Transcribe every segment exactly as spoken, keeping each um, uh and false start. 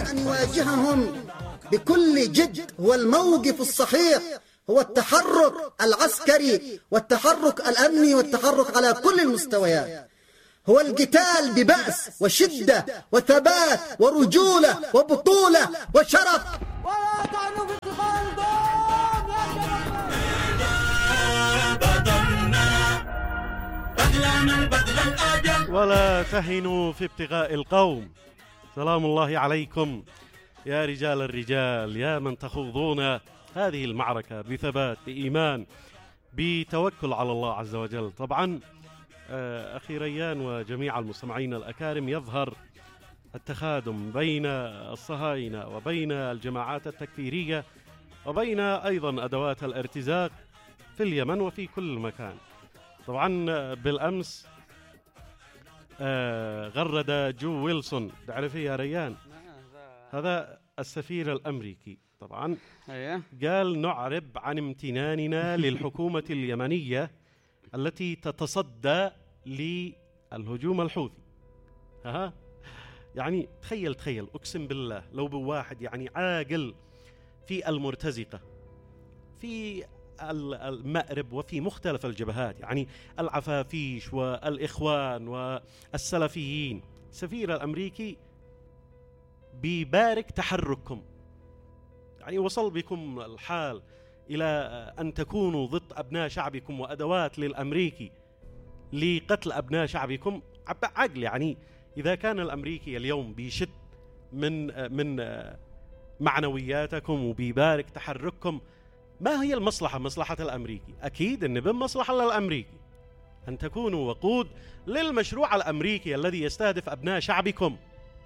أن يواجههم بكل جد هو الموقف الصحيح، هو التحرك العسكري والتحرك الأمني والتحرك على كل المستويات، هو القتال ببأس وشدة وثبات ورجولة وبطولة وشرف. ولا تعنوا باتخاذ القوم ولا تهنوا في ابتغاء القوم. سلام الله عليكم يا رجال الرجال، يا من تخوضون هذه المعركة بثبات، بإيمان، بتوكل على الله عز وجل. طبعا أخي ريان وجميع المستمعين الأكارم، يظهر التخادم بين الصهاينة وبين الجماعات التكفيرية وبين أيضا أدوات الارتزاق في اليمن وفي كل مكان. طبعا بالأمس غرد جو ويلسون، تعرفي يا ريان؟ هذا السفير الأمريكي. طبعا قال نعرب عن امتناننا للحكومة اليمنية التي تتصدى للهجوم الحوثي. ها يعني تخيل تخيل أقسم بالله لو بواحد يعني عاقل في المرتزقة في المأرب وفي مختلف الجبهات، يعني العفافيش والإخوان والسلفيين، السفير الأمريكي بيبارك تحرككم، يعني وصل بكم الحال إلى أن تكونوا ضد أبناء شعبكم وأدوات للأمريكي لقتل أبناء شعبكم. عقل يعني إذا كان الأمريكي اليوم بيشد من من معنوياتكم وبيبارك تحرككم، ما هي المصلحة؟ مصلحة الأمريكي أكيد أن بمصلحة للأمريكي أن تكونوا وقود للمشروع الأمريكي الذي يستهدف أبناء شعبكم.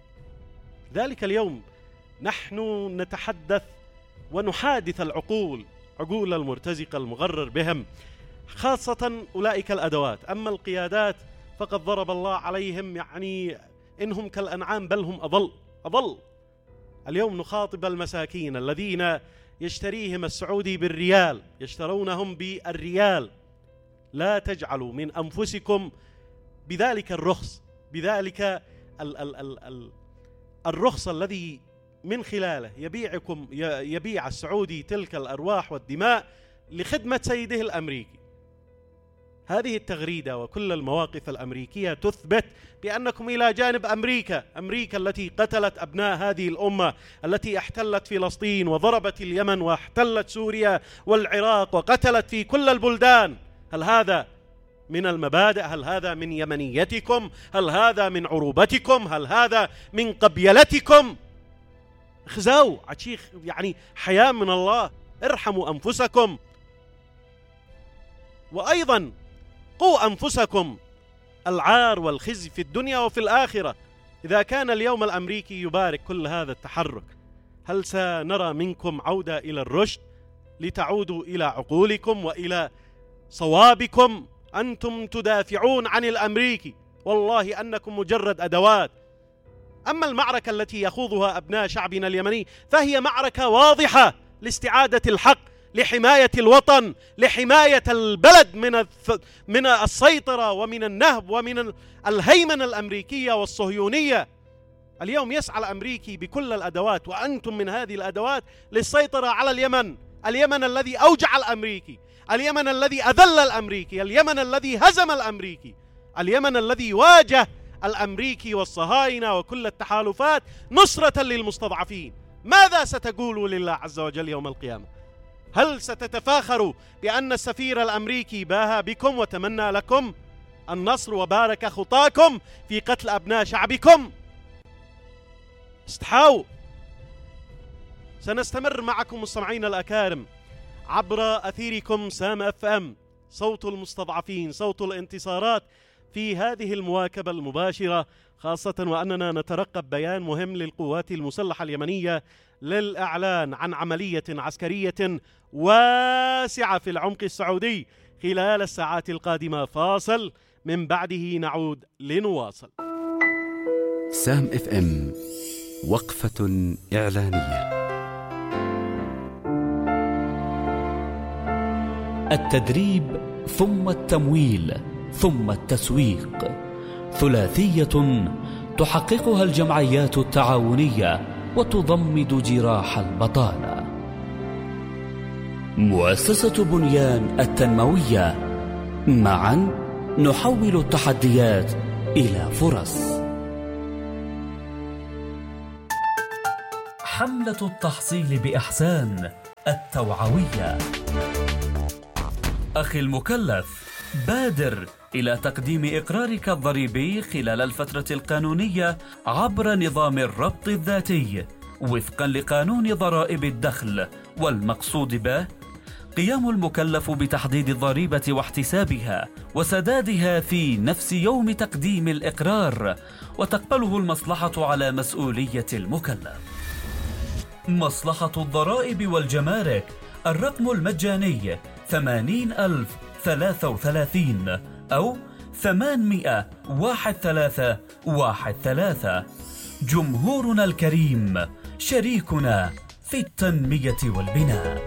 ذلك اليوم نحن نتحدث ونحادث العقول، عقول المرتزقة المغرر بهم، خاصة أولئك الأدوات. أما القيادات فقد ضرب الله عليهم، يعني إنهم كالأنعام بل هم أضل أضل. اليوم نخاطب المساكين الذين يشتريهم السعودي بالريال، يشترونهم بالريال. لا تجعلوا من أنفسكم بذلك الرخص، بذلك ال ال ال ال الرخص الذي من خلاله يبيعكم يبيع السعودي تلك الأرواح والدماء لخدمة سيده الأمريكي. هذه التغريدة وكل المواقف الأمريكية تثبت بأنكم إلى جانب أمريكا، أمريكا التي قتلت أبناء هذه الأمة، التي احتلت فلسطين وضربت اليمن واحتلت سوريا والعراق وقتلت في كل البلدان. هل هذا من المبادئ؟ هل هذا من يمنيتكم؟ هل هذا من عروبتكم؟ هل هذا من قبيلتكم؟ اخزوا عشيخ، يعني حياة من الله، ارحموا أنفسكم، وأيضا قوا أنفسكم العار والخزي في الدنيا وفي الآخرة. إذا كان اليوم الأمريكي يبارك كل هذا التحرك، هل سنرى منكم عودة إلى الرشد لتعودوا إلى عقولكم وإلى صوابكم؟ أنتم تدافعون عن الأمريكي، والله أنكم مجرد أدوات. أما المعركة التي يخوضها أبناء شعبنا اليمني فهي معركة واضحة لاستعادة الحق، لحماية الوطن، لحماية البلد من من السيطرة ومن النهب ومن الهيمنة الأمريكية والصهيونية. اليوم يسعى الأمريكي بكل الأدوات وأنتم من هذه الأدوات للسيطرة على اليمن، اليمن الذي أوجع الأمريكي، اليمن الذي أذل الأمريكي، اليمن الذي هزم الأمريكي، اليمن الذي واجه الأمريكي والصهاينة وكل التحالفات نصرة للمستضعفين. ماذا ستقولوا لله عز وجل يوم القيامة؟ هل ستتفاخروا بأن السفير الأمريكي باها بكم وتمنى لكم النصر وبارك خطاكم في قتل أبناء شعبكم؟ استحاوا. سنستمر معكم مستمعين الأكارم عبر أثيركم سام اف ام، صوت المستضعفين، صوت الانتصارات، في هذه المواكبة المباشرة، خاصة وأننا نترقب بيان مهم للقوات المسلحة اليمنية للإعلان عن عملية عسكرية واسعة في العمق السعودي خلال الساعات القادمة. فاصل، من بعده نعود لنواصل. سام اف ام، وقفة إعلانية. التدريب ثم التمويل ثم التسويق، ثلاثية تحققها الجمعيات التعاونية وتضمد جراح البطالة. مؤسسة بنيان التنموية، معا نحول التحديات إلى فرص. حملة التحصيل بإحسان التوعوية. أخي المكلف، بادر إلى تقديم إقرارك الضريبي خلال الفترة القانونية عبر نظام الربط الذاتي وفقا لقانون ضرائب الدخل، والمقصود به قيام المكلف بتحديد الضريبة واحتسابها وسدادها في نفس يوم تقديم الإقرار، وتقبله المصلحة على مسؤولية المكلف. مصلحة الضرائب والجمارك، الرقم المجاني ثمانين ألف ثلاثة وثلاثين أو ثمانمائة واحد ثلاثة واحد ثلاثة. جمهورنا الكريم شريكنا في التنمية والبناء.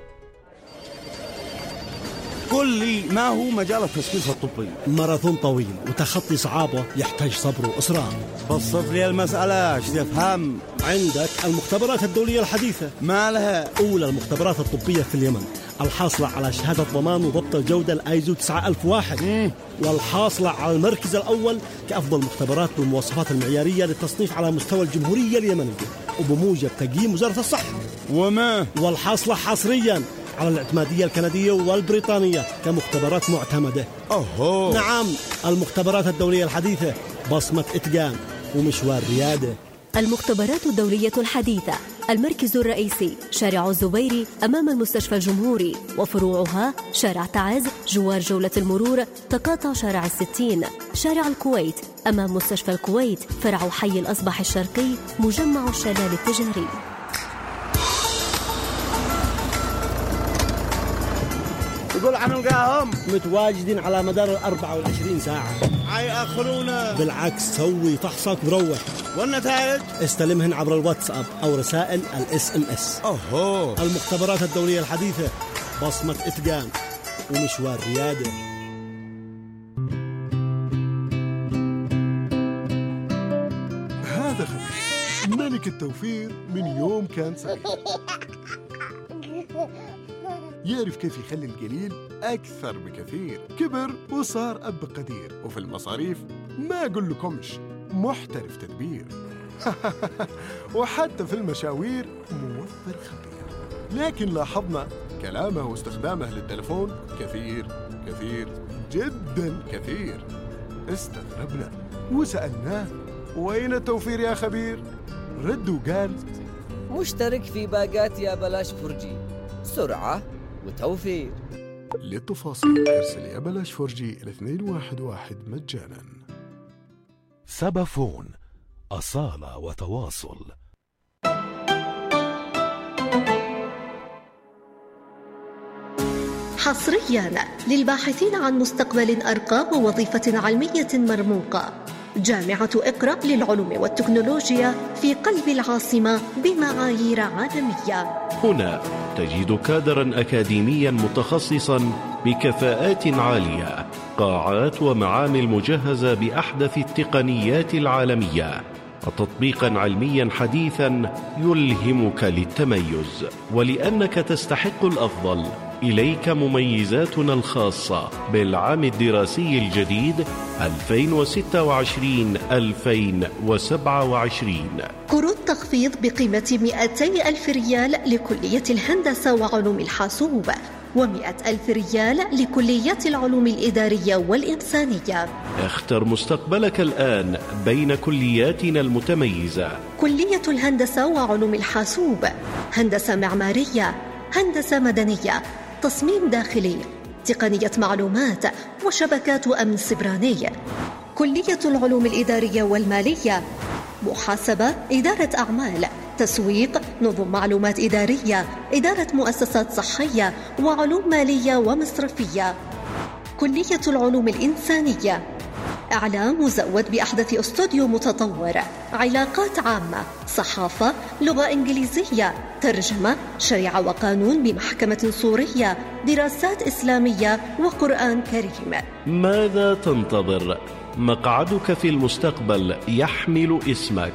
قل لي، ما هو مجال التثقيف الطبي؟ ماراثون طويل وتخطي صعابه يحتاج صبر وإصرار. بسط لي المسألة، ايش تفهم؟ عندك المختبرات الدولية الحديثة. ما لها؟ أولى المختبرات الطبية في اليمن، الحاصلة على شهادة ضمان وضبط الجودة الآيزو تسعة ألف وواحد، مم. والحاصلة على المركز الأول كأفضل مختبرات بالمواصفات المعيارية للتصنيف على مستوى الجمهورية اليمنية وبموجب تقييم وزارة الصحة. وما والحاصلة حصريا على الاعتمادية الكندية والبريطانية كمختبرات معتمدة. أوه. نعم، المختبرات الدولية الحديثة، بصمة إتقان ومشوار ريادة. المختبرات الدولية الحديثة، المركز الرئيسي شارع الزبيري أمام المستشفى الجمهوري، وفروعها شارع تعز جوار جولة المرور، تقاطع شارع الستين، شارع الكويت أمام مستشفى الكويت، فرع حي الأصبح الشرقي، مجمع الشلال التجاري. يقول عم نلقاهم متواجدين على مدار الأربعة والعشرين ساعة. حيأخرونا. بالعكس، سوي فحصك وروح. والنتائج استلمهن عبر الواتساب أو رسائل الاس ام اس. أوه. المختبرات الدولية الحديثة، بصمة إتقان ومشوار ريادة. هذا خفيف ملك التوفير من يوم كان سعيد. يعرف كيف يخلي القليل أكثر بكثير. كبر وصار أب قدير، وفي المصاريف ما أقول لكمش محترف تدبير. وحتى في المشاوير موفر خبير. لكن لاحظنا كلامه واستخدامه للتلفون كثير كثير جدا كثير. استغربنا وسألناه وين التوفير يا خبير؟ رد وقال مشترك في باقات يا بلاش فرجي، سرعة وتوفير. للتفاصيل ارسل يا بلاش فرجي إلى اثنين واحد واحد مجانا. سبافون، أصالة وتواصل. حصريا للباحثين عن مستقبل أرقى ووظيفة علمية مرموقة، جامعة إقرأ للعلوم والتكنولوجيا في قلب العاصمة بمعايير عالمية. هنا تجد كادرا أكاديميا متخصصا بكفاءات عالية، قاعات ومعامل مجهزة بأحدث التقنيات العالمية، وتطبيقا علميا حديثا يلهمك للتميز. ولأنك تستحق الأفضل، إليك مميزاتنا الخاصة بالعام الدراسي الجديد ألفين وستة وعشرين ألفين وسبعة وعشرين. قروض تخفيض بقيمة مئتي ألف ريال لكلية الهندسة وعلوم الحاسوب، ومئة ألف ريال لكليات العلوم الإدارية والإنسانية. اختر مستقبلك الآن بين كلياتنا المتميزة: كلية الهندسة وعلوم الحاسوب، هندسة معمارية، هندسة مدنية، تصميم داخلي، تقنية معلومات وشبكات أمن سبراني. كلية العلوم الإدارية والمالية، محاسبة، إدارة أعمال، تسويق، نظم معلومات إدارية، إدارة مؤسسات صحية، وعلوم مالية ومصرفية. كلية العلوم الإنسانية، إعلام مزود بأحدث استوديو متطور، علاقات عامة، صحافة، لغة إنجليزية، ترجمة، شريعة وقانون بمحكمة سورية، دراسات إسلامية وقرآن كريم. ماذا تنتظر؟ مقعدك في المستقبل يحمل اسمك.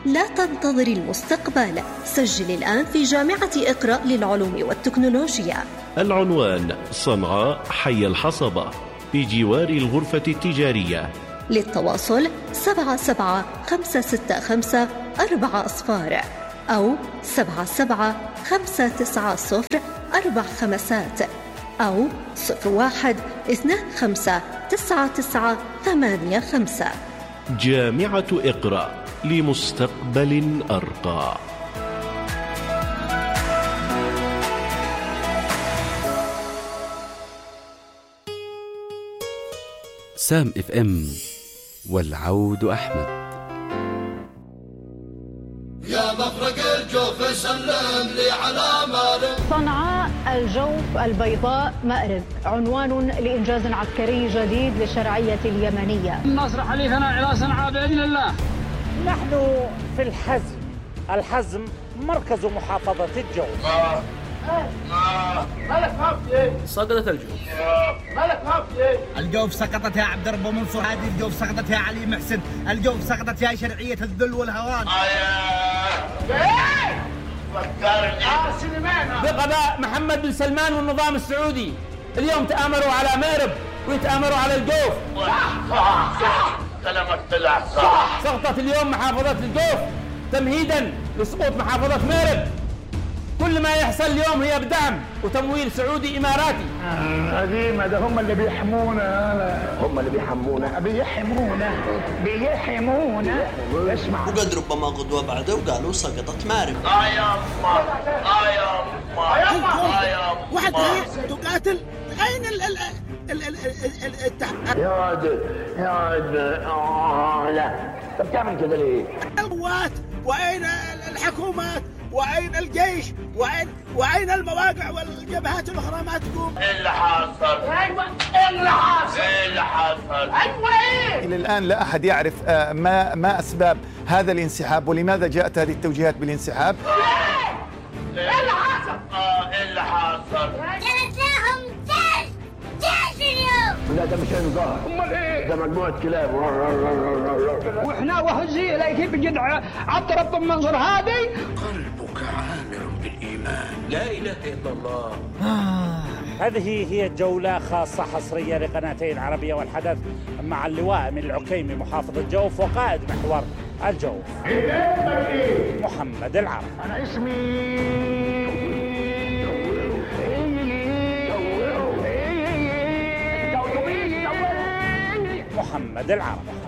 لا تنتظر المستقبل، سجل الآن في جامعة إقرأ للعلوم والتكنولوجيا. العنوان: صنعاء، حي الحصبة، بجوار الغرفة التجارية. للتواصل سبعة سبعة خمسة ستة خمسة أربعة أصفار أو سبعة سبعة خمسة تسعة صفر أربع خمسات أو صفر واحد اثنان خمسة تسعة تسعة ثمانية خمسة. جامعة إقرأ، لمستقبل أرقى. سام اف ام، والعود أحمد. يا مفرق الجوف سلم لي على مارب. صنعاء الجوف البيضاء مأرب، عنوان لإنجاز عسكري جديد للشرعية اليمنية. النصر حليفنا إلى صنعاء بإذن الله. نحن في الحزم، الحزم مركز محافظة الجوف. آه. آه. مالك هابتي؟ سقطت الجوف. مالك هابتي؟ الجوف سقطت يا عبد رب منصور، هذه الجوف سقطت يا علي محسن، الجوف سقطت يا شرعية الذل والهوان. بقضاء محمد بن سلمان والنظام السعودي اليوم تآمروا على مأرب ويتآمروا على الجوف. صح صح صح كلامك طلع صح. سقطت اليوم محافظة الجوف تمهيدا لسقوط محافظة مأرب. كل ما يحصل اليوم هي بدعم وتمويل سعودي إماراتي. هزيمة، ده هم اللي بيحمونا. هم اللي بيحمونا بيحمونا بيحمونا اسمع. وقد ربما قدوة بعده وقالوا سقطت مأرب. آه يا أمه آه يا أمه يا أمه واحد تقاتل. أين ال ال ال ال ال يا عاد يا عاد آه لا. طب تعمل كذا ليه؟ القوات وأين الحكومات وأين الجيش وأين وأين المواقع والجبهات الأخرى ما تقوم؟ إيه اللي حاصل؟ أيوة إيه اللي حاصل؟ إيه اللي حاصل؟ أيوة إيه؟ إلى الآن لا أحد يعرف ما ما أسباب هذا الانسحاب ولماذا جاءت هذه التوجيهات بالانسحاب. إيه اللي حاصل؟ آه إيه اللي حاصل؟ جلسناهم جيش جيش اليوم. لا ده مش نظام. أمال إيه؟ ده مجموعة كلاب. وإحنا وهزي إليك بجدع عبد رب منصور هذه. قلبك عامر بالإيمان. لا إله إلا الله. آه. هذه هي جولة خاصة حصرية لقناتين العربية والحدث مع اللواء من العكيمي محافظ الجوف وقائد محور الجوف محمد العرب. أنا اسمي محمد العرب.